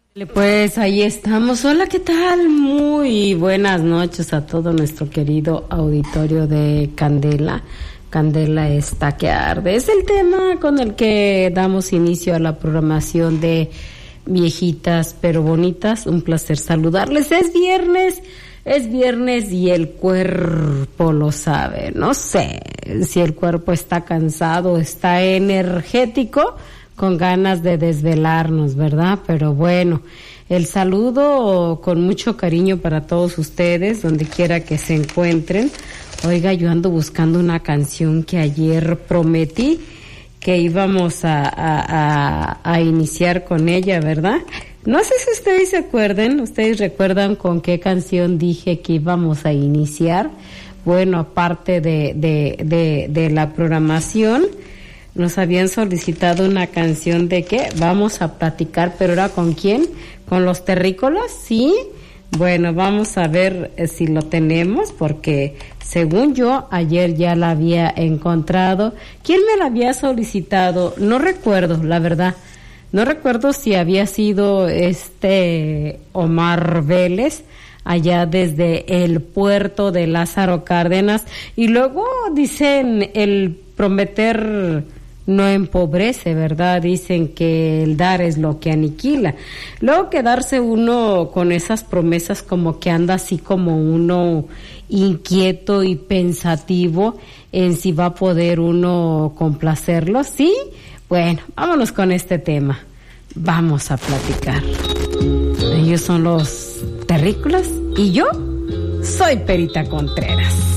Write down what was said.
Pues ahí estamos. Hola, ¿qué tal? Muy buenas noches a todo nuestro querido auditorio de Candela. Candela está que arde. Es el tema con el que damos inicio a la programación de Viejitas pero Bonitas. Un placer saludarles. Es viernes y el cuerpo lo sabe. No sé si el cuerpo está cansado, está energético, con ganas de desvelarnos, ¿verdad? Pero bueno, el saludo con mucho cariño para todos ustedes, donde quiera que se encuentren. Oiga, yo ando buscando una canción que ayer prometí que íbamos a iniciar con ella, ¿verdad? No sé si ustedes se acuerdan, ustedes recuerdan con qué canción dije que íbamos a iniciar. Bueno, aparte de la programación, nos habían solicitado una canción de que vamos a platicar, pero ¿era con quién? ¿Con los terrícolas? ¿Sí? Bueno, vamos a ver si lo tenemos, porque según yo, ayer ya la había encontrado. ¿Quién me la había solicitado? No recuerdo, la verdad. No recuerdo si había sido Omar Vélez, allá desde el puerto de Lázaro Cárdenas. Y luego dicen, el prometer no empobrece, ¿verdad? Dicen que el dar es lo que aniquila. Luego quedarse uno con esas promesas, como que anda así como uno inquieto y pensativo en si va a poder uno complacerlo, ¿sí? Bueno, vámonos con este tema. Vamos a platicar. Ellos son los terrícolas y yo soy Perita Contreras.